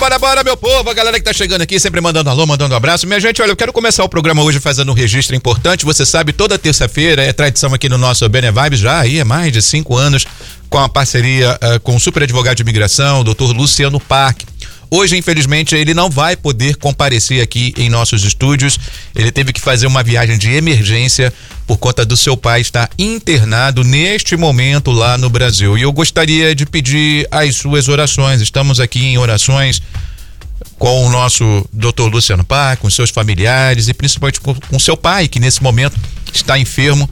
Bora, meu povo, a galera que tá chegando aqui, sempre mandando alô, mandando um abraço. Minha gente, olha, eu quero começar o programa hoje fazendo um registro importante. Você sabe, toda terça-feira é tradição aqui no nosso Bene Vibes, já aí é mais de 5 anos, com a parceria com o super advogado de imigração, Dr. Luciano Parque. Hoje, infelizmente, ele não vai poder comparecer aqui em nossos estúdios. Ele teve que fazer uma viagem de emergência por conta do seu pai estar internado neste momento lá no Brasil. E eu gostaria de pedir as suas orações. Estamos aqui em orações com o nosso Dr. Luciano Parque, com seus familiares e principalmente com seu pai, que nesse momento está enfermo.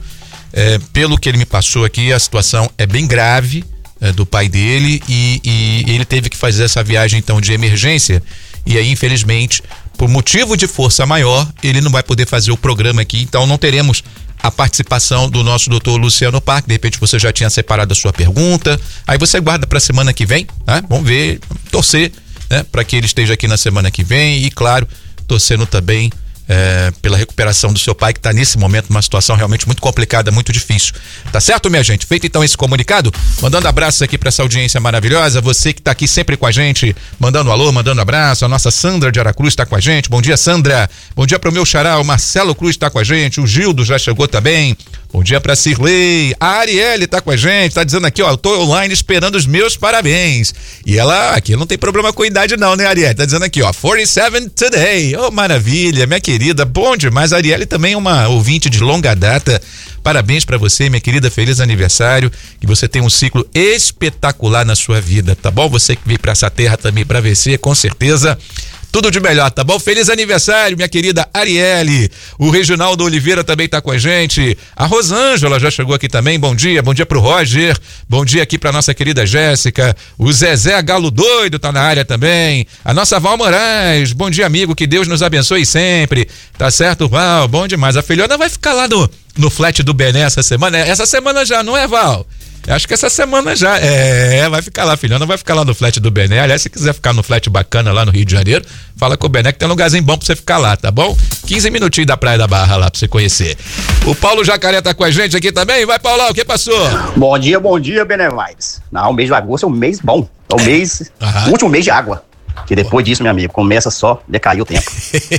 Pelo que ele me passou aqui, a situação é bem grave. Do pai dele e ele teve que fazer essa viagem então de emergência e aí infelizmente por motivo de força maior ele não vai poder fazer o programa aqui, então não teremos a participação do nosso doutor Luciano Parque. De repente você já tinha separado a sua pergunta, aí você guarda para a semana que vem, né? Vamos ver, torcer, né, para que ele esteja aqui na semana que vem e claro, torcendo também pela recuperação do seu pai, que está nesse momento numa situação realmente muito complicada, muito difícil. Tá certo, minha gente? Feito então esse comunicado, mandando abraços aqui para essa audiência maravilhosa, você que está aqui sempre com a gente, mandando alô, mandando abraço, a nossa Sandra de Aracruz está com a gente. Bom dia, Sandra. Bom dia para o meu xará, o Marcelo Cruz está com a gente, o Gildo já chegou também. Bom dia pra Cirlei, a Arielle tá com a gente, tá dizendo aqui, ó, eu tô online esperando os meus parabéns. E ela, aqui não tem problema com idade não, né, Arielle? Tá dizendo aqui, ó, 47 today. Oh, maravilha, minha querida, bom demais. A Arielle também é uma ouvinte de longa data. Parabéns pra você, minha querida, feliz aniversário. Que você tenha um ciclo espetacular na sua vida, tá bom? Você que veio pra essa terra também pra vencer, com certeza. Tudo de melhor, tá bom? Feliz aniversário, minha querida Arielle. O Reginaldo Oliveira também tá com a gente. A Rosângela já chegou aqui também. Bom dia pro Roger. Bom dia aqui pra nossa querida Jéssica. O Zezé Galo Doido tá na área também. A nossa Val Moraes. Bom dia, amigo. Que Deus nos abençoe sempre. Tá certo, Val? Bom demais. A filhona vai ficar lá no flat do Bené essa semana. Essa semana já, não é, Val? Acho que essa semana já, vai ficar lá, filhona, vai ficar lá no flat do Bené. Aliás, se quiser ficar no flat bacana lá no Rio de Janeiro, fala com o Bené que tem um lugarzinho bom pra você ficar lá, tá bom? 15 minutinhos da Praia da Barra lá pra você conhecer. O Paulo Jacaré tá com a gente aqui também. Vai, Paulão, o que passou? Bom dia, Bené Vibes. Não, o mês de agosto é um mês bom. É o mês, o último mês de água. Que depois disso, meu amigo, começa só a decair o tempo.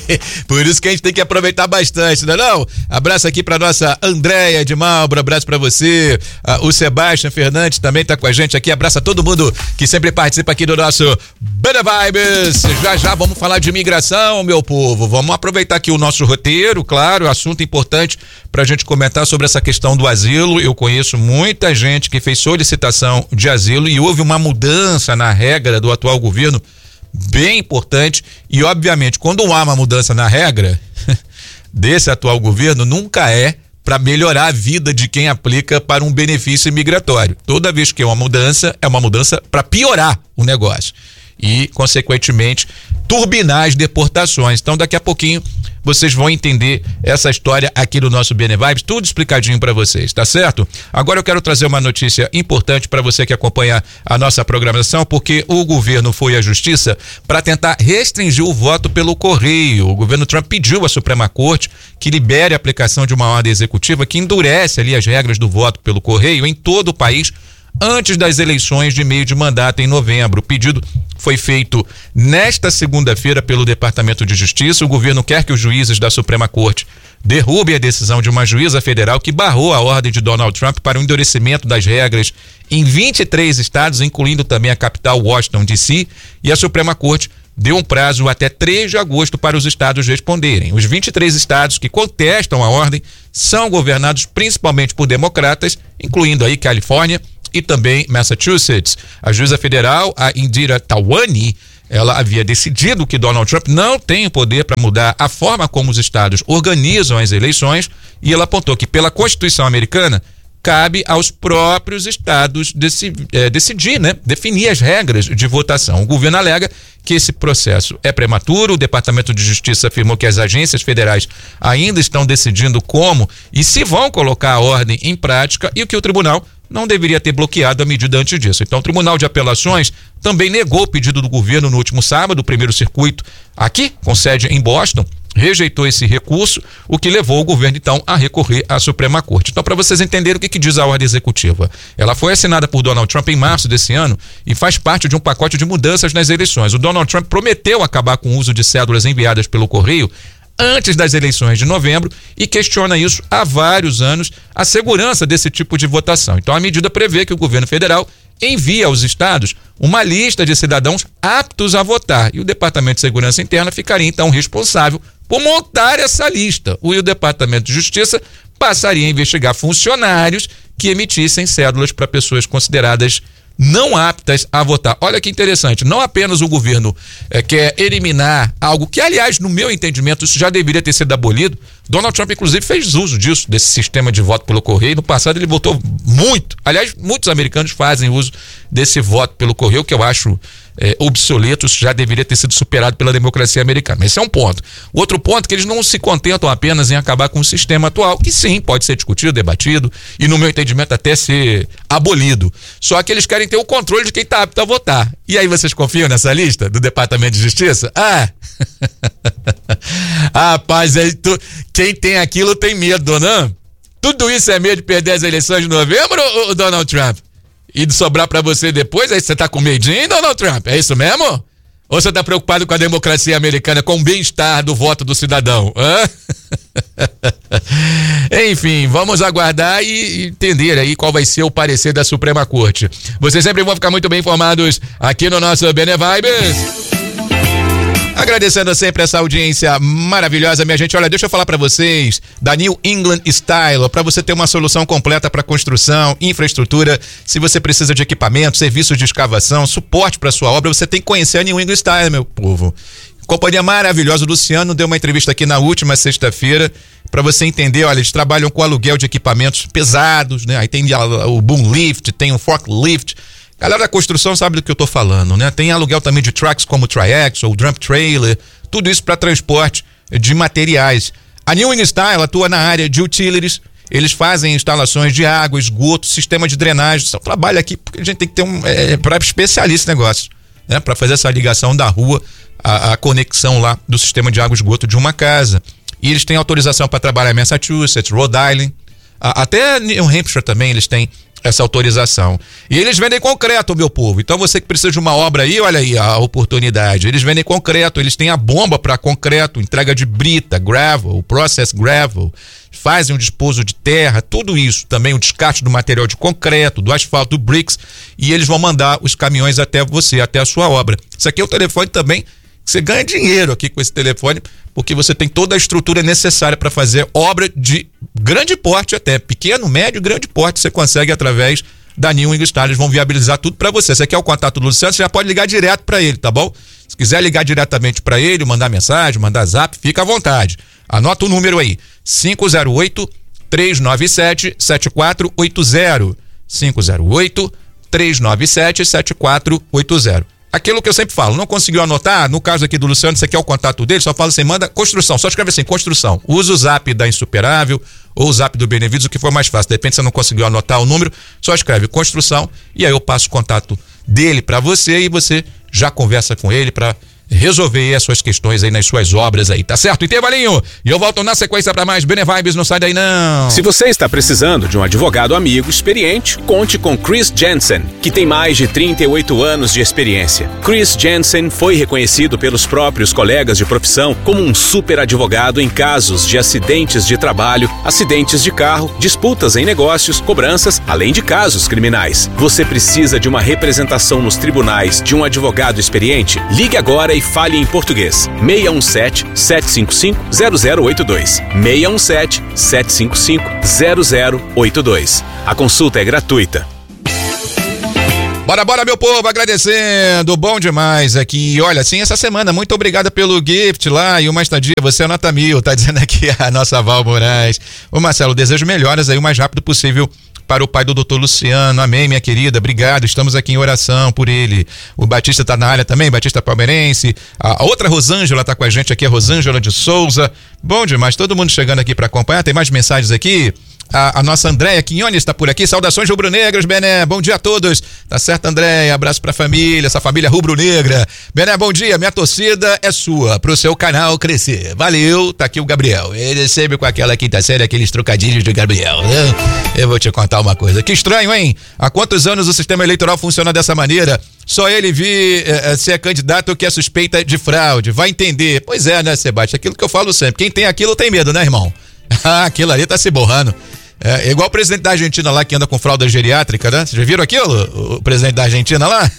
Por isso que a gente tem que aproveitar bastante, não é não? Abraço aqui pra nossa Andréia de Malbro, abraço pra você. O Sebastião Fernandes também tá com a gente aqui. Abraço a todo mundo que sempre participa aqui do nosso Bene Vibes. Já vamos falar de imigração, meu povo. Vamos aproveitar aqui o nosso roteiro, claro, assunto importante pra gente comentar sobre essa questão do asilo. Eu conheço muita gente que fez solicitação de asilo e houve uma mudança na regra do atual governo bem importante e obviamente quando há uma mudança na regra desse atual governo nunca é para melhorar a vida de quem aplica para um benefício imigratório. Toda vez que é uma mudança para piorar o negócio e consequentemente turbinar as deportações. Então daqui a pouquinho vocês vão entender essa história aqui do nosso Bene Vibes, tudo explicadinho para vocês, tá certo? Agora eu quero trazer uma notícia importante para você que acompanha a nossa programação, porque o governo foi à justiça para tentar restringir o voto pelo correio. O governo Trump pediu à Suprema Corte que libere a aplicação de uma ordem executiva que endurece ali as regras do voto pelo correio em todo o país antes das eleições de meio de mandato em novembro. O pedido foi feito nesta segunda-feira pelo Departamento de Justiça. O governo quer que os juízes da Suprema Corte derrubem a decisão de uma juíza federal que barrou a ordem de Donald Trump para o endurecimento das regras em 23 estados, incluindo também a capital Washington, D.C., e a Suprema Corte deu um prazo até 3 de agosto para os estados responderem. Os 23 estados que contestam a ordem são governados principalmente por democratas, incluindo aí Califórnia e também Massachusetts. A juíza federal, a Indira Tawani, ela havia decidido que Donald Trump não tem poder para mudar a forma como os estados organizam as eleições e ela apontou que pela Constituição americana cabe aos próprios estados decidir, né? Definir as regras de votação. O governo alega que esse processo é prematuro. O Departamento de Justiça afirmou que as agências federais ainda estão decidindo como e se vão colocar a ordem em prática e que o tribunal não deveria ter bloqueado a medida antes disso. Então, o Tribunal de Apelações também negou o pedido do governo no último sábado. O primeiro circuito aqui, com sede em Boston, rejeitou esse recurso, o que levou o governo, então, a recorrer à Suprema Corte. Então, para vocês entenderem o que diz a ordem executiva, ela foi assinada por Donald Trump em março desse ano e faz parte de um pacote de mudanças nas eleições. O Donald Trump prometeu acabar com o uso de cédulas enviadas pelo correio antes das eleições de novembro e questiona isso há vários anos, a segurança desse tipo de votação. Então, a medida prevê que o governo federal envia aos estados uma lista de cidadãos aptos a votar e o Departamento de Segurança Interna ficaria então responsável por montar essa lista. O Departamento de Justiça passaria a investigar funcionários que emitissem cédulas para pessoas consideradas não aptas a votar. Olha que interessante, não apenas o governo quer eliminar algo que, aliás, no meu entendimento, isso já deveria ter sido abolido. Donald Trump, inclusive, fez uso disso, desse sistema de voto pelo correio. No passado ele votou muito. Aliás, muitos americanos fazem uso desse voto pelo correio, que eu acho obsoleto, isso já deveria ter sido superado pela democracia americana. Esse é um ponto. O outro ponto é que eles não se contentam apenas em acabar com o sistema atual, que sim, pode ser discutido, debatido e, no meu entendimento, até ser abolido. Só que eles querem ter o controle de quem está apto a votar. E aí vocês confiam nessa lista do Departamento de Justiça? Rapaz, quem tem aquilo tem medo, não? Tudo isso é medo de perder as eleições de novembro, ou Donald Trump? E de sobrar pra você depois, aí você tá com medinho, Donald Trump? É isso mesmo? Ou você tá preocupado com a democracia americana, com o bem-estar do voto do cidadão? Enfim, vamos aguardar e entender aí qual vai ser o parecer da Suprema Corte. Vocês sempre vão ficar muito bem informados aqui no nosso Bene Vibes. Agradecendo sempre essa audiência maravilhosa, minha gente. Olha, deixa eu falar para vocês da New England Style, para você ter uma solução completa para construção, infraestrutura. Se você precisa de equipamento, serviços de escavação, suporte para sua obra, você tem que conhecer a New England Style, meu povo. Companhia maravilhosa. O Luciano deu uma entrevista aqui na última sexta-feira para você entender. Olha, eles trabalham com aluguel de equipamentos pesados, né? Aí tem o boom lift, tem o forklift. Galera da construção sabe do que eu tô falando, né? Tem aluguel também de trucks como o Triaxle, o Dump Trailer, tudo isso para transporte de materiais. A New England Style atua na área de utilities, eles fazem instalações de água, esgoto, sistema de drenagem. Só trabalha aqui porque a gente tem que ter para especialista esse negócio, né? Para fazer essa ligação da rua, a conexão lá do sistema de água e esgoto de uma casa. E eles têm autorização para trabalhar em Massachusetts, Rhode Island, até New Hampshire também eles têm essa autorização. E eles vendem concreto, meu povo. Então você que precisa de uma obra aí, olha aí a oportunidade. Eles vendem concreto, eles têm a bomba para concreto, entrega de brita, gravel, process gravel, fazem o disposo de terra, tudo isso. Também o descarte do material de concreto, do asfalto, do bricks, e eles vão mandar os caminhões até você, até a sua obra. Isso aqui é o telefone também. Você ganha dinheiro aqui com esse telefone, porque você tem toda a estrutura necessária para fazer obra de grande porte até, pequeno, médio, grande porte, você consegue através da New England Style. Eles vão viabilizar tudo para você. Você quer o contato do Luciano, você já pode ligar direto para ele, tá bom? Se quiser ligar diretamente para ele, mandar mensagem, mandar zap, fica à vontade. Anota o número aí, 508-397-7480. 508-397-7480. Aquilo que eu sempre falo, não conseguiu anotar? No caso aqui do Luciano, você quer o contato dele? Só fala assim, manda construção, só escreve assim, construção. Usa o zap da Insuperável ou o zap do Benevides, o que for mais fácil. De repente você não conseguiu anotar o número, só escreve construção e aí eu passo o contato dele para você e você já conversa com ele para resolver as suas questões aí nas suas obras aí, tá certo? Intervalinho, e eu volto na sequência para mais Bene Vibes, não sai daí não. Se você está precisando de um advogado amigo experiente, conte com Chris Jensen, que tem mais de 38 anos de experiência. Chris Jensen foi reconhecido pelos próprios colegas de profissão como um super advogado em casos de acidentes de trabalho, acidentes de carro, disputas em negócios, cobranças, além de casos criminais. Você precisa de uma representação nos tribunais de um advogado experiente? Ligue agora e fale em português. 617-755-0082. 617-755-0082. A consulta é gratuita. Bora, meu povo, agradecendo, bom demais aqui. Olha, sim, essa semana, muito obrigado pelo gift lá e uma estadia, você é nota 1000, tá dizendo aqui a nossa Val Moraes. Ô Marcelo, desejo melhoras aí o mais rápido possível para o pai do doutor Luciano. Amém, minha querida, obrigado, estamos aqui em oração por ele. O Batista tá na área também, Batista palmeirense. A outra Rosângela tá com a gente aqui, a Rosângela de Souza. Bom demais, todo mundo chegando aqui para acompanhar. Tem mais mensagens aqui. A nossa Andréia Quinones está por aqui. Saudações rubro-negras, Bené. Bom dia a todos. Tá certo, Andréia? Abraço pra família, essa família rubro-negra. Bené, bom dia. Minha torcida é sua, pro seu canal crescer. Valeu. Tá aqui o Gabriel. Ele sempre com aquela quinta série, aqueles trocadilhos de Gabriel, né? Eu vou te contar uma coisa. Que estranho, hein? Há quantos anos o sistema eleitoral funciona dessa maneira? Só ele vir ser candidato que é suspeita de fraude. Vai entender. Pois é, né, Sebastião? Aquilo que eu falo sempre. Quem tem aquilo tem medo, né, irmão? Aquilo ali tá se borrando. É igual o presidente da Argentina lá que anda com fralda geriátrica, né? Vocês já viram aquilo? O presidente da Argentina lá?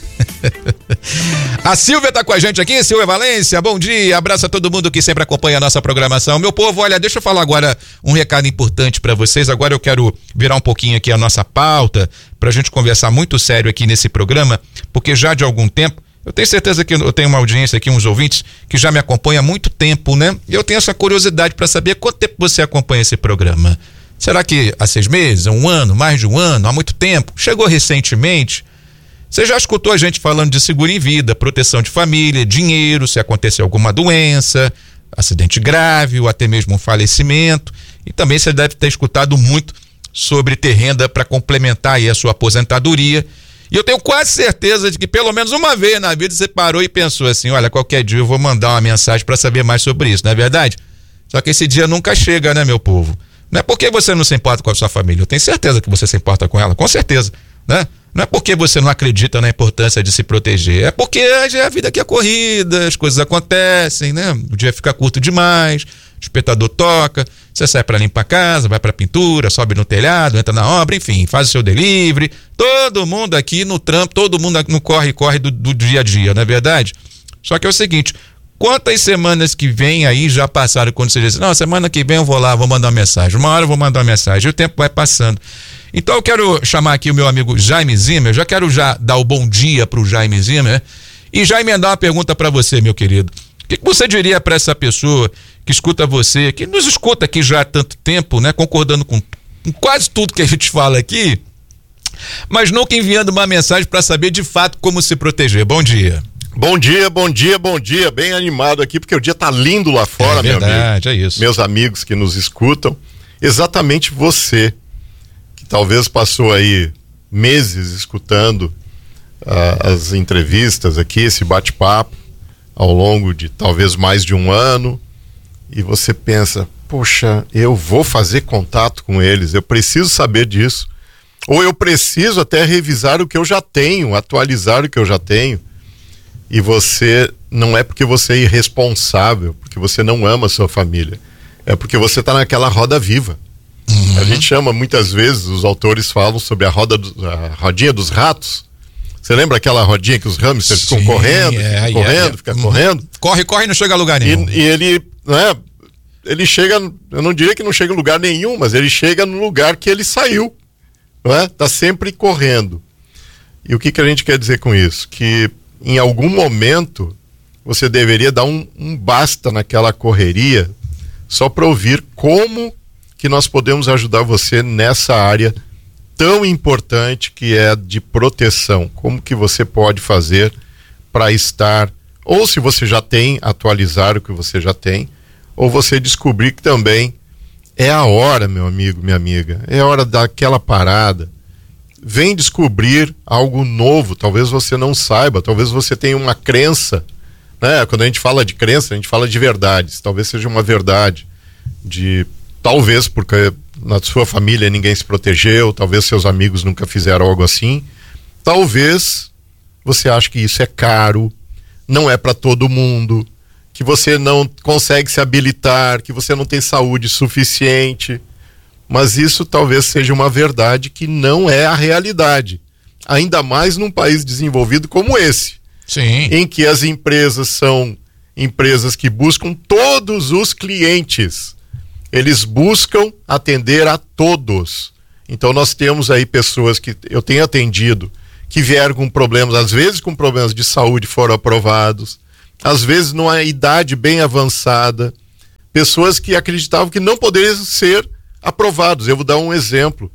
A Silvia tá com a gente aqui, Silvia Valência, bom dia, abraço a todo mundo que sempre acompanha a nossa programação. Meu povo, olha, deixa eu falar agora um recado importante pra vocês. Agora eu quero virar um pouquinho aqui a nossa pauta pra gente conversar muito sério aqui nesse programa, porque já de algum tempo eu tenho certeza que eu tenho uma audiência aqui, uns ouvintes que já me acompanham há muito tempo, né? E eu tenho essa curiosidade pra saber quanto tempo você acompanha esse programa. Será que há 6 meses, 1 ano, mais de 1 ano, há muito tempo? Chegou recentemente? Você já escutou a gente falando de seguro em vida, proteção de família, dinheiro, se acontecer alguma doença, acidente grave ou até mesmo um falecimento. E também você deve ter escutado muito sobre ter renda para complementar aí a sua aposentadoria. E eu tenho quase certeza de que pelo menos uma vez na vida você parou e pensou assim, olha, qualquer dia eu vou mandar uma mensagem para saber mais sobre isso, não é verdade? Só que esse dia nunca chega, né, meu povo? Não é porque você não se importa com a sua família, eu tenho certeza que você se importa com ela, com certeza, né? Não é porque você não acredita na importância de se proteger, é porque a vida aqui é corrida, as coisas acontecem, né? O dia fica curto demais, o despertador toca, você sai para limpar a casa, vai para pintura, sobe no telhado, entra na obra, enfim, faz o seu delivery, todo mundo aqui no trampo, todo mundo no corre-corre do dia a dia, não é verdade? Só que é o seguinte, quantas semanas que vem aí já passaram quando você diz, não, semana que vem eu vou lá, vou mandar uma mensagem, uma hora eu vou mandar uma mensagem, e o tempo vai passando. Então eu quero chamar aqui o meu amigo Jaime Zimmer, eu já quero dar o bom dia pro Jaime Zimmer, e já emendar uma pergunta para você, meu querido. O que você diria para essa pessoa que escuta você, que nos escuta aqui já há tanto tempo, né, concordando com quase tudo que a gente fala aqui, mas nunca enviando uma mensagem para saber de fato como se proteger? Bom dia. Bom dia, bom dia, bom dia, bem animado aqui, porque o dia tá lindo lá fora, é verdade, meu amigo. É isso. Meus amigos que nos escutam, exatamente você, que talvez passou aí meses escutando as entrevistas aqui, esse bate-papo, ao longo de talvez mais de 1 ano, e você pensa, poxa, eu vou fazer contato com eles, eu preciso saber disso, ou eu preciso até revisar o que eu já tenho, atualizar o que eu já tenho. E você, não é porque você é irresponsável, porque você não ama a sua família, é porque você está naquela roda viva. Uhum. A gente chama muitas vezes, os autores falam sobre a rodinha dos ratos. Você lembra aquela rodinha que os hamsters ficam correndo, correndo? Corre, não chega a lugar nenhum. E ele, né, ele chega, eu não diria que não chega a lugar nenhum, mas ele chega no lugar que ele saiu, não é? Tá sempre correndo. E o que a gente quer dizer com isso? Que em algum momento você deveria dar um basta naquela correria só para ouvir como que nós podemos ajudar você nessa área tão importante que é de proteção. Como que você pode fazer para estar, ou se você já tem, atualizar o que você já tem, ou você descobrir que também é a hora, meu amigo, minha amiga, é a hora daquela parada. Vem descobrir algo novo, talvez você não saiba, talvez você tenha uma crença, né? Quando a gente fala de crença, a gente fala de verdades, talvez seja uma verdade, talvez porque na sua família ninguém se protegeu, talvez seus amigos nunca fizeram algo assim, talvez você ache que isso é caro, não é para todo mundo, que você não consegue se habilitar, que você não tem saúde suficiente. Mas isso talvez seja uma verdade que não é a realidade. Ainda mais num país desenvolvido como esse. Sim. Em que as empresas são empresas que buscam todos os clientes. Eles buscam atender a todos. Então nós temos aí pessoas que eu tenho atendido, que vieram com problemas, às vezes com problemas de saúde foram aprovados, às vezes numa idade bem avançada, pessoas que acreditavam que não poderiam ser aprovados. Eu vou dar um exemplo.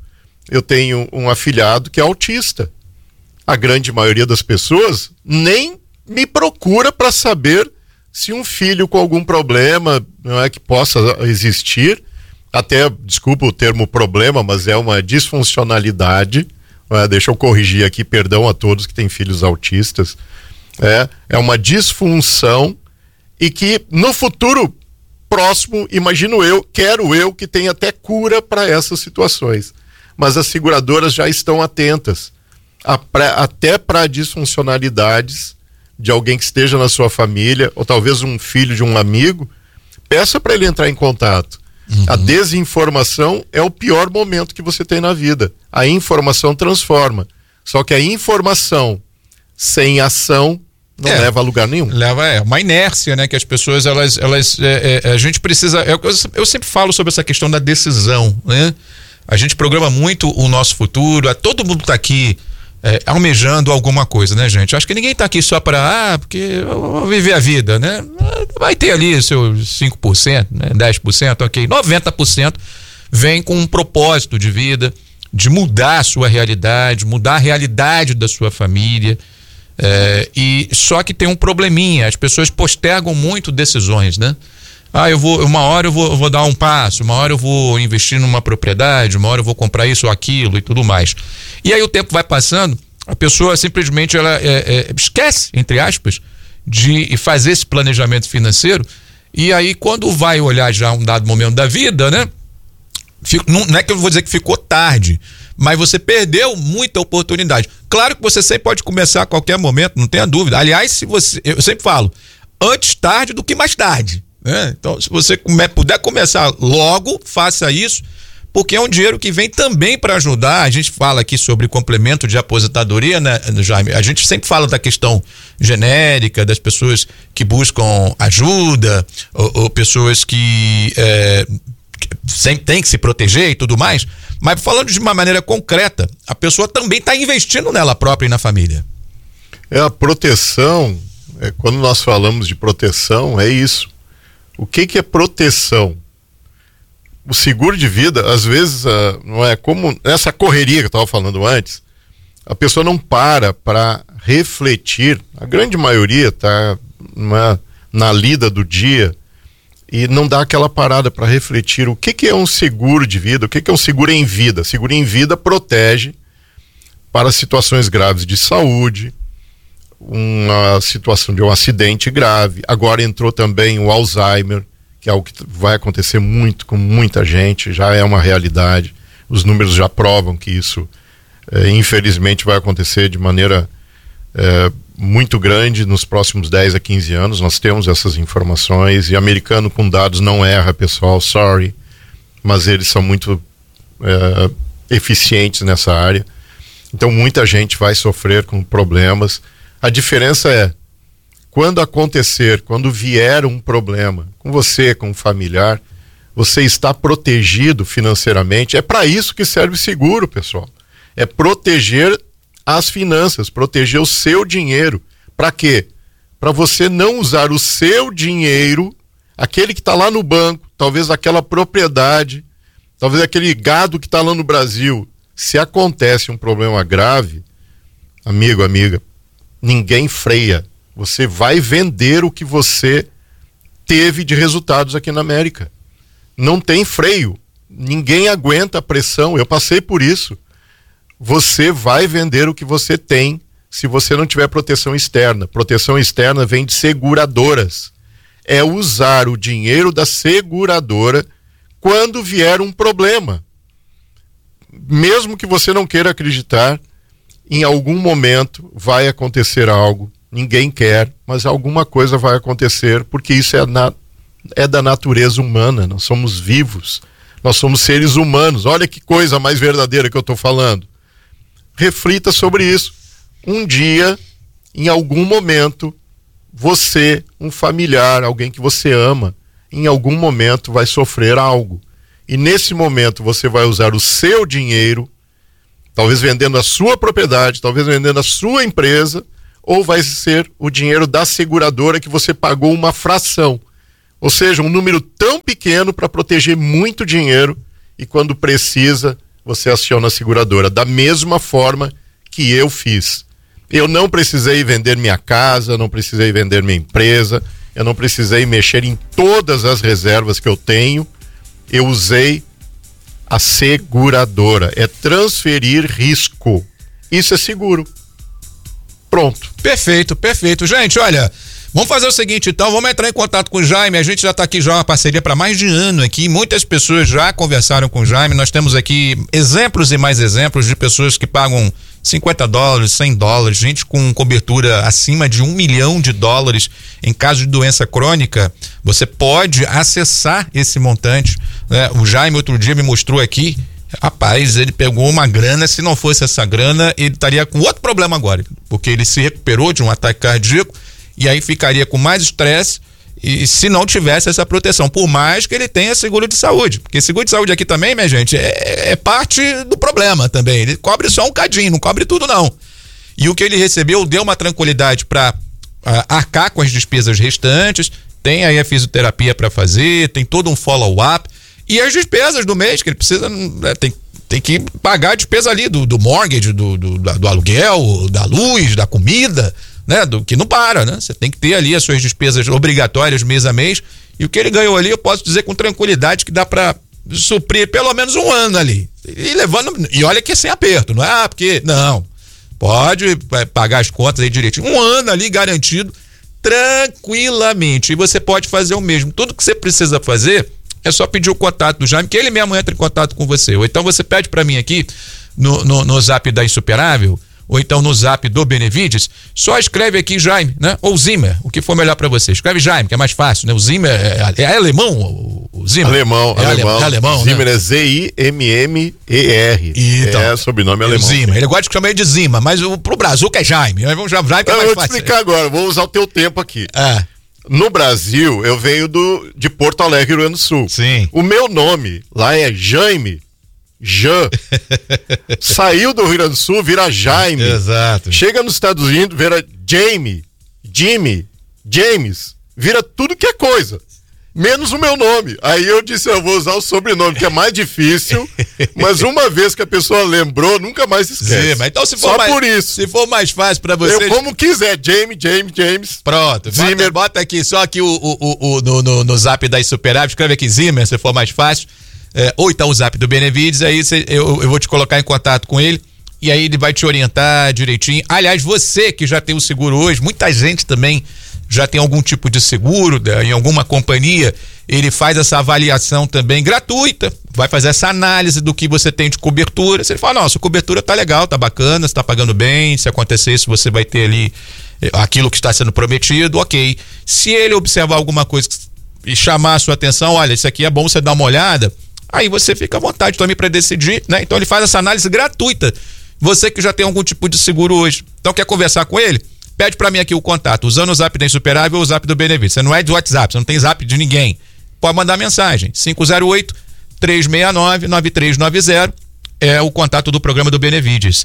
eu tenho um afilhado que é autista. A grande maioria das pessoas nem me procura para saber se um filho com algum problema, não é, que possa existir, até, desculpa o termo problema, mas é uma disfuncionalidade, deixa eu corrigir aqui, perdão a todos que têm filhos autistas, é uma disfunção e que no futuro próximo, imagino eu, quero eu que tenha até cura para essas situações, mas as seguradoras já estão atentas até para disfuncionalidades de alguém que esteja na sua família, ou talvez um filho de um amigo. Peça para ele entrar em contato. A desinformação é o pior momento que você tem na vida. A informação transforma. Só que a informação sem ação não leva a lugar nenhum. Leva uma inércia, né? Que as pessoas, a gente precisa... Eu sempre falo sobre essa questão da decisão, né? A gente programa muito o nosso futuro. Todo mundo está aqui almejando alguma coisa, né, gente? Acho que ninguém está aqui só para, porque eu vou viver a vida, né? Vai ter ali seus 5%, né? 10%, ok. 90% vem com um propósito de vida, de mudar a sua realidade, mudar a realidade da sua família. E só que tem um probleminha, as pessoas postergam muito decisões, né? Uma hora eu vou dar um passo, uma hora eu vou investir numa propriedade, uma hora eu vou comprar isso ou aquilo e tudo mais. E aí o tempo vai passando, a pessoa simplesmente ela esquece, entre aspas, de fazer esse planejamento financeiro, e aí quando vai olhar já um dado momento da vida, né? Não é que eu vou dizer que ficou tarde, mas você perdeu muita oportunidade. Claro que você sempre pode começar a qualquer momento, não tenha dúvida. Aliás, eu sempre falo, antes tarde do que mais tarde. Então, se você puder começar logo, faça isso, porque é um dinheiro que vem também para ajudar. A gente fala aqui sobre complemento de aposentadoria, né, Jaime? A gente sempre fala da questão genérica, das pessoas que buscam ajuda, ou pessoas que sempre tem que se proteger e tudo mais, mas falando de uma maneira concreta, a pessoa também está investindo nela própria e na família. A proteção, quando nós falamos de proteção, é isso. O que é proteção? O seguro de vida, às vezes, não é como essa correria que eu estava falando antes, a pessoa não para refletir, a grande maioria está na lida do dia e não dá aquela parada para refletir o que é um seguro de vida, o que é um seguro em vida. Seguro em vida protege para situações graves de saúde, uma situação de um acidente grave. Agora entrou também o Alzheimer, que é algo que vai acontecer muito com muita gente, já é uma realidade. Os números já provam que isso infelizmente vai acontecer de maneira muito grande nos próximos 10 a 15 anos. Nós temos essas informações, e americano com dados não erra, pessoal, sorry, mas eles são muito eficientes nessa área. Então muita gente vai sofrer com problemas. A diferença é, quando vier um problema com você, com um familiar, você está protegido financeiramente. É para isso que serve seguro, pessoal. É proteger as finanças, proteger o seu dinheiro. Para quê? Para você não usar o seu dinheiro, aquele que está lá no banco, talvez aquela propriedade, talvez aquele gado que está lá no Brasil. Se acontece um problema grave, amigo, amiga, ninguém freia. Você vai vender o que você teve de resultados aqui na América. Não tem freio. Ninguém aguenta a pressão. Eu passei por isso. Você vai vender o que você tem se você não tiver proteção externa. Proteção externa vem de seguradoras. É usar o dinheiro da seguradora quando vier um problema. Mesmo que você não queira acreditar, em algum momento vai acontecer algo, ninguém quer, mas alguma coisa vai acontecer, porque isso é da natureza humana. Nós somos vivos, nós somos seres humanos. Olha que coisa mais verdadeira que eu estou falando. Reflita sobre isso. Um dia, em algum momento, você, um familiar, alguém que você ama, em algum momento vai sofrer algo. E nesse momento você vai usar o seu dinheiro, talvez vendendo a sua propriedade, talvez vendendo a sua empresa, ou vai ser o dinheiro da seguradora que você pagou uma fração. Ou seja, um número tão pequeno para proteger muito dinheiro, e quando precisa, você aciona a seguradora, da mesma forma que eu fiz. Eu não precisei vender minha casa, não precisei vender minha empresa, eu não precisei mexer em todas as reservas que eu tenho, eu usei a seguradora, é transferir risco, isso é seguro. Pronto. Perfeito. Gente, olha, vamos fazer o seguinte então, vamos entrar em contato com o Jaime, a gente já está aqui já uma parceria para mais de ano aqui, muitas pessoas já conversaram com o Jaime, nós temos aqui exemplos e mais exemplos de pessoas que pagam $50, $100, gente com cobertura acima de $1 milhão em caso de doença crônica, você pode acessar esse montante, né? O Jaime outro dia me mostrou aqui, rapaz, ele pegou uma grana, se não fosse essa grana, ele estaria com outro problema agora, porque ele se recuperou de um ataque cardíaco e aí ficaria com mais estresse e se não tivesse essa proteção, por mais que ele tenha seguro de saúde, porque seguro de saúde aqui também, minha gente, é parte do problema também, ele cobre só um cadinho, não cobre tudo não, e o que ele recebeu deu uma tranquilidade para arcar com as despesas restantes, tem aí a fisioterapia para fazer, tem todo um follow-up, e as despesas do mês que ele precisa, tem que pagar a despesa ali do mortgage, do aluguel, da luz, da comida, né? Que não para, né? Você tem que ter ali as suas despesas obrigatórias mês a mês, e o que ele ganhou ali, eu posso dizer com tranquilidade que dá para suprir pelo menos um ano ali, e olha que é sem aperto, não é? Porque, não, pode pagar as contas aí direitinho, um ano ali garantido, tranquilamente, e você pode fazer o mesmo, tudo que você precisa fazer é só pedir o contato do Jaime, que ele mesmo entra em contato com você, ou então você pede para mim aqui no zap da Insuperável, ou então no zap do Benevides, só escreve aqui Jaime, né? Ou Zimmer, o que for melhor para você. Escreve Jaime, que é mais fácil, né? O Zimmer é alemão, o Zimmer? Alemão. Zimmer, né? É Z-I-M-M-E-R. Então, é sobrenome alemão. Zimmer, ele gosta de chamar ele de Zima, mas pro Brasil que é Jaime. Vamos chamar Jaime, que é mais fácil. Eu vou te explicar agora, vou usar o teu tempo aqui. No Brasil, eu venho de Porto Alegre, Rio Grande do Sul. Sim. O meu nome lá é Jaime. Saiu do Rio Grande do Sul, vira Jaime. Exato. Chega nos Estados Unidos, vira Jamie, Jimmy, James, vira tudo que é coisa, menos o meu nome. Aí eu disse, eu vou usar o sobrenome, que é mais difícil, mas uma vez que a pessoa lembrou, nunca mais esquece. Sim, então, por isso. Se for mais fácil pra você. Eu como quiser, James. Pronto, Zimmer. Bota aqui, só aqui no zap da Insuperável, escreve aqui Zimmer, se for mais fácil. Ou então o zap do Benevides, aí eu vou te colocar em contato com ele e aí ele vai te orientar direitinho. Aliás, você que já tem o seguro hoje, muita gente também já tem algum tipo de seguro em alguma companhia, ele faz essa avaliação também gratuita, vai fazer essa análise do que você tem de cobertura. Se ele fala, não, sua cobertura tá legal, tá bacana, você tá pagando bem, se acontecer isso você vai ter ali aquilo que está sendo prometido, ok. Se ele observar alguma coisa e chamar a sua atenção, olha, isso aqui é bom você dar uma olhada, aí você fica à vontade também para decidir, né? Então ele faz essa análise gratuita. Você que já tem algum tipo de seguro hoje, então quer conversar com ele? Pede para mim aqui o contato, usando o zap da Insuperável ou o zap do Benevides. Você não é de WhatsApp, você não tem zap de ninguém. Pode mandar mensagem, 508-369-9390 é o contato do programa do Benevides.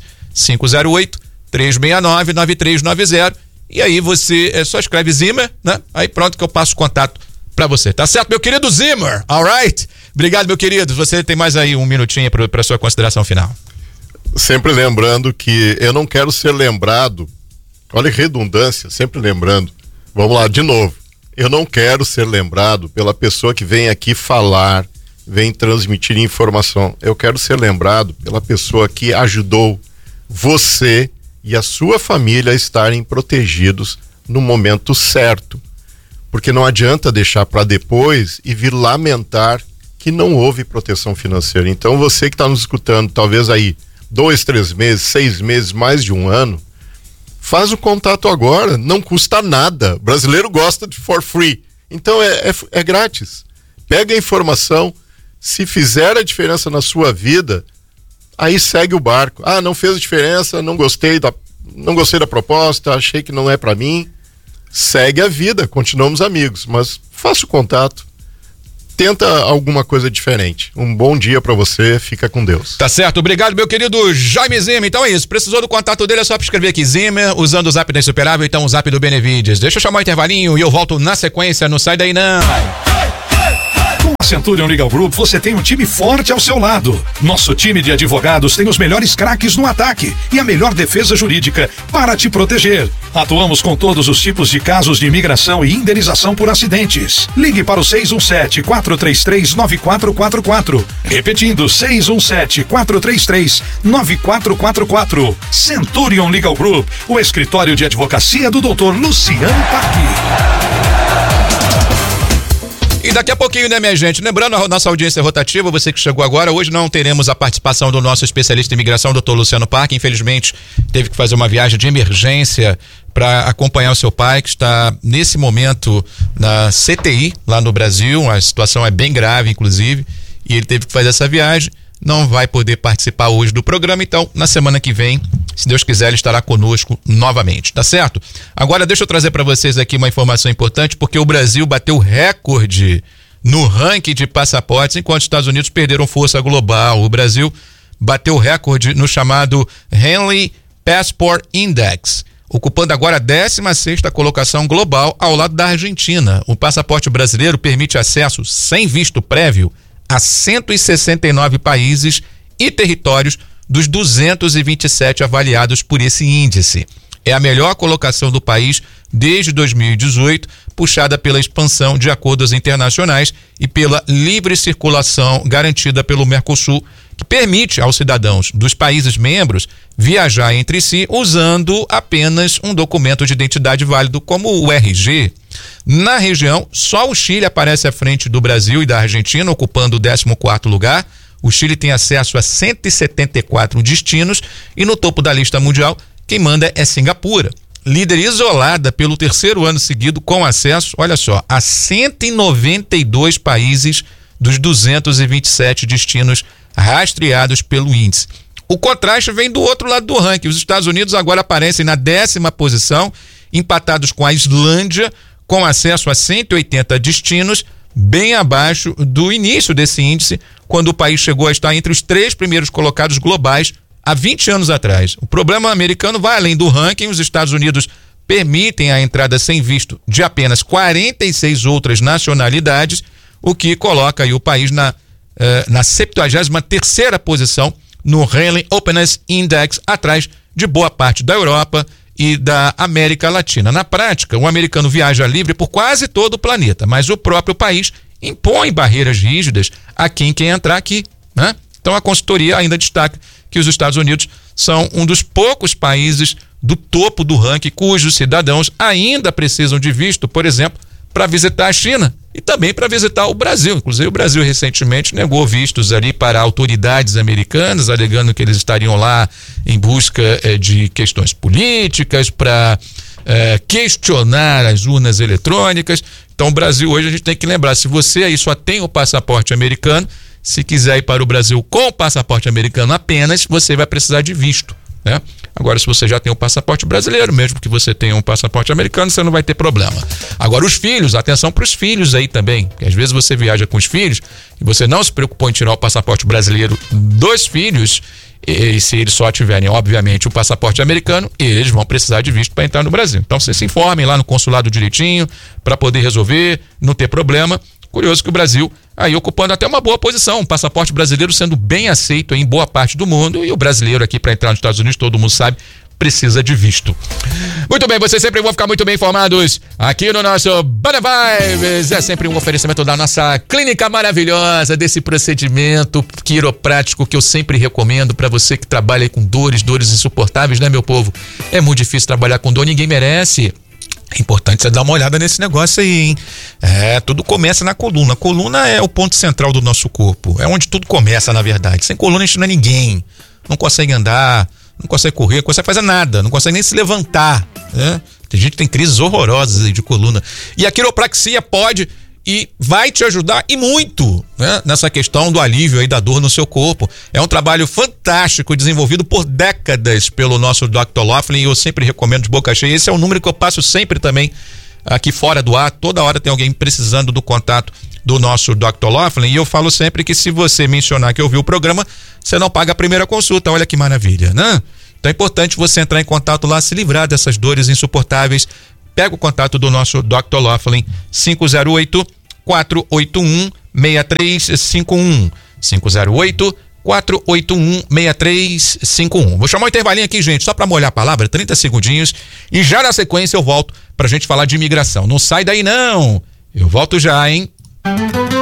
508-369-9390 e aí você só escreve Zimmer, né? Aí pronto que eu passo o contato para você. Tá certo, meu querido Zimmer? Alright? Obrigado, meu querido. Você tem mais aí um minutinho para sua consideração final. Sempre lembrando que eu não quero ser lembrado, olha que redundância, sempre lembrando. Vamos lá, de novo. Eu não quero ser lembrado pela pessoa que vem aqui falar, vem transmitir informação. Eu quero ser lembrado pela pessoa que ajudou você e a sua família a estarem protegidos no momento certo. Porque não adianta deixar para depois e vir lamentar que não houve proteção financeira. Então você que está nos escutando, talvez aí 2, 3 meses, 6 meses, mais de um ano, faz o contato agora, não custa nada. O brasileiro gosta de for free, então é grátis. Pega a informação, se fizer a diferença na sua vida, aí segue o barco. Ah, não fez diferença, não gostei da proposta, achei que não é para mim. Segue a vida, continuamos amigos, mas faça o contato. Tenta alguma coisa diferente. Um bom dia pra você, fica com Deus. Tá certo, obrigado, meu querido Jaime Zimmer. Então é isso, precisou do contato dele, é só escrever aqui Zimmer, usando o zap da Insuperável, então o zap do Benevides. Deixa eu chamar o intervalinho e eu volto na sequência, não sai daí não. Centurion Legal Group, você tem um time forte ao seu lado. Nosso time de advogados tem os melhores craques no ataque e a melhor defesa jurídica para te proteger. Atuamos com todos os tipos de casos de imigração e indenização por acidentes. Ligue para o 617-433-9444. Repetindo, 617-433-9444. Centurion Legal Group, o escritório de advocacia do Dr. Luciano Paque. E daqui a pouquinho, né, minha gente? Lembrando a nossa audiência rotativa, você que chegou agora, hoje não teremos a participação do nosso especialista em imigração, doutor Luciano Paque. Infelizmente, teve que fazer uma viagem de emergência para acompanhar o seu pai, que está nesse momento na CTI, lá no Brasil. A situação é bem grave, inclusive, e ele teve que fazer essa viagem. Não vai poder participar hoje do programa, então na semana que vem, se Deus quiser, ele estará conosco novamente, tá certo? Agora deixa eu trazer para vocês aqui uma informação importante, porque o Brasil bateu recorde no ranking de passaportes, enquanto os Estados Unidos perderam força global. O Brasil bateu recorde no chamado Henley Passport Index, ocupando agora a 16ª colocação global ao lado da Argentina. O passaporte brasileiro permite acesso sem visto prévio a 169 países e territórios dos 227 avaliados por esse índice. É a melhor colocação do país desde 2018, puxada pela expansão de acordos internacionais e pela livre circulação garantida pelo Mercosul, que permite aos cidadãos dos países membros viajar entre si usando apenas um documento de identidade válido como o RG. Na região, só o Chile aparece à frente do Brasil e da Argentina, ocupando o 14º lugar. O Chile tem acesso a 174 destinos e no topo da lista mundial, quem manda é Singapura, líder isolada pelo 3º ano seguido com acesso, olha só, a 192 países dos 227 destinos rastreados pelo índice. O contraste vem do outro lado do ranking. Os Estados Unidos agora aparecem na 10ª posição, empatados com a Islândia, com acesso a 180 destinos, bem abaixo do início desse índice, quando o país chegou a estar entre os 3 primeiros colocados globais há 20 anos atrás. O problema americano vai além do ranking. Os Estados Unidos permitem a entrada sem visto de apenas 46 outras nacionalidades, o que coloca aí o país na 73ª posição no Henley Openness Index, atrás de boa parte da Europa e da América Latina. Na prática, o americano viaja livre por quase todo o planeta, mas o próprio país impõe barreiras rígidas a quem quer entrar aqui, né? Então a consultoria ainda destaca que os Estados Unidos são um dos poucos países do topo do ranking cujos cidadãos ainda precisam de visto, por exemplo, para visitar a China e também para visitar o Brasil. Inclusive o Brasil recentemente negou vistos ali para autoridades americanas, alegando que eles estariam lá em busca de questões políticas, para questionar as urnas eletrônicas. Então o Brasil hoje, a gente tem que lembrar, se você aí só tem o passaporte americano, se quiser ir para o Brasil com o passaporte americano apenas, você vai precisar de visto, né? Agora, se você já tem o passaporte brasileiro, mesmo que você tenha um passaporte americano, você não vai ter problema. Agora, os filhos, atenção para os filhos aí também, porque às vezes você viaja com os filhos e você não se preocupou em tirar o passaporte brasileiro dos filhos, e se eles só tiverem, obviamente, o passaporte americano, eles vão precisar de visto para entrar no Brasil. Então, vocês se informem lá no consulado direitinho, para poder resolver, não ter problema. Curioso que o Brasil aí ocupando até uma boa posição, um passaporte brasileiro sendo bem aceito em boa parte do mundo, e o brasileiro aqui para entrar nos Estados Unidos, todo mundo sabe, precisa de visto. Muito bem, vocês sempre vão ficar muito bem informados aqui no nosso Band Vibes. É sempre um oferecimento da nossa clínica maravilhosa, desse procedimento quiroprático que eu sempre recomendo para você que trabalha aí com dores insuportáveis, né, meu povo? É muito difícil trabalhar com dor, ninguém merece. É importante você dar uma olhada nesse negócio aí, hein? Tudo começa na coluna. A coluna é o ponto central do nosso corpo. É onde tudo começa, na verdade. Sem coluna a gente não é ninguém. Não consegue andar, não consegue correr, não consegue fazer nada, não consegue nem se levantar, né? Tem gente que tem crises horrorosas aí de coluna. E a quiropraxia pode e vai te ajudar e muito, né, nessa questão do alívio aí da dor no seu corpo. É um trabalho fantástico, desenvolvido por décadas pelo nosso Dr. Laughlin, e eu sempre recomendo de boca cheia. Esse é um número que eu passo sempre também aqui fora do ar. Toda hora tem alguém precisando do contato do nosso Dr. Laughlin, e eu falo sempre que se você mencionar que ouviu o programa, você não paga a primeira consulta. Olha que maravilha, né? Então é importante você entrar em contato lá, se livrar dessas dores insuportáveis. Pega o contato do nosso Dr. Laughlin, 508-481 508-481-6351. 508-481-6351. Vou chamar um intervalinho aqui, gente, só para molhar a palavra, 30 segundinhos, e já na sequência eu volto pra gente falar de imigração. Não sai daí não, eu volto já, hein?